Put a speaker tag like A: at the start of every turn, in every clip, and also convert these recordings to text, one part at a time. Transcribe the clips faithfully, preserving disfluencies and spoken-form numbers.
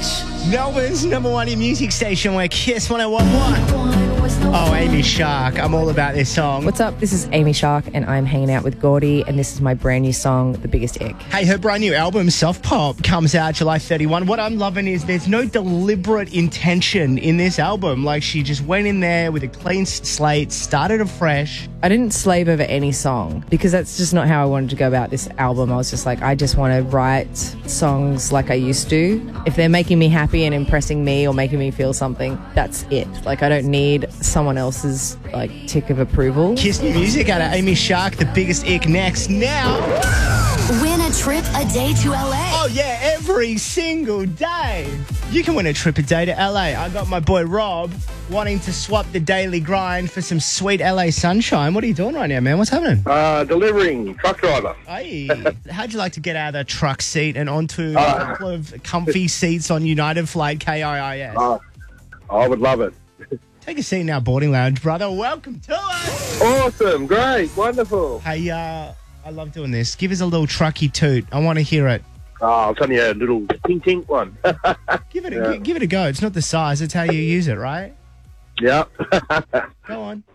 A: Kicks, Melbourne's number one in music station where Kiss one oh one point one. Oh, Amy Shark. I'm all about this song.
B: What's up? This is Amy Shark, and I'm hanging out with Gordy, and this is my brand new song, The Biggest Ick.
A: Hey, her brand new album, Soft Pop, comes out July thirty-first. What I'm loving is there's no deliberate intention in this album. Like, she just went in there with a clean slate, started afresh.
B: I didn't slave over any song because that's just not how I wanted to go about this album. I was just like, I just want to write songs like I used to. If they're making me happy and impressing me or making me feel something, that's it. Like, I don't need someone else's, like, tick of approval.
A: Kiss new music out of Amy Shark, The Biggest Ick next. Now,
C: win a trip a day to L A.
A: Oh, yeah, every single day. You can win a trip a day to L A. I got my boy Rob wanting to swap the daily grind for some sweet L A sunshine. What are you doing right now, man? What's happening?
D: Uh, delivering, truck driver.
A: Hey, how'd you like to get out of the truck seat and onto
D: Uh,
A: a couple of comfy seats on United Flight K I I S?
D: Uh, I would love it.
A: Take a seat in our boarding lounge, brother. Welcome to us.
D: Awesome, great, wonderful.
A: Hey, uh, I love doing this. Give us a little trucky toot. I want to hear it.
D: Oh, I'll tell you a little tink tink one.
A: Give it a,
D: Yeah.
A: gi- give it a go. It's not the size, it's how you use it, right?
D: Yeah.
A: Go on.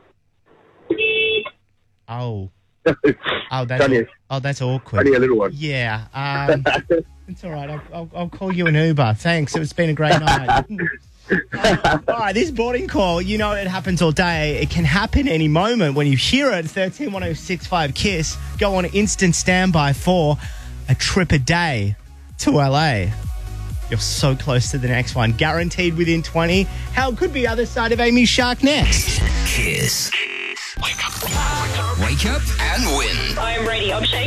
A: Oh. Oh, that's
D: Tell you.
A: oh, that's awkward.
D: Only a little one.
A: Yeah. Um, it's all right. I'll, I'll, I'll call you an Uber. Thanks. It's been a great night. Uh, all right, this boarding call, you know it happens all day. It can happen any moment. When you hear it, thirteen one oh six five KISS, go on instant standby for a trip a day to L A. You're so close to the next one. Guaranteed within twenty. How could be other side of Amy Shark next?
E: Kiss. Wake up. Wake up and win.
F: I'm ready. I'm shaking.